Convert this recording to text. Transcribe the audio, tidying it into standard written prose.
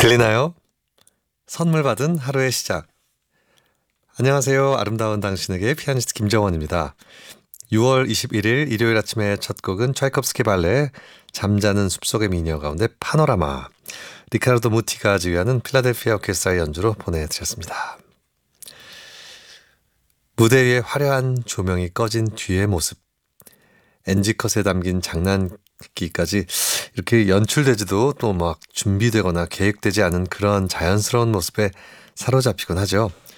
들리나요? 선물 받은 하루의 시작. 안녕하세요. 아름다운 당신에게 피아니스트 김정원입니다. 6월 21일 일요일 아침의 첫 곡은 차이콥스키 발레 잠자는 숲속의 미녀 가운데 파노라마, 리카르도 무티가 지휘하는 필라델피아 오케스트라의 연주로 보내드렸습니다. 무대 위에 화려한 조명이 꺼진 뒤의 모습, NG컷에 담긴 장난기까지 이렇게 연출되지도 또 막 준비되거나 계획되지 않은 그런 자연스러운 모습에 사로잡히곤 하죠.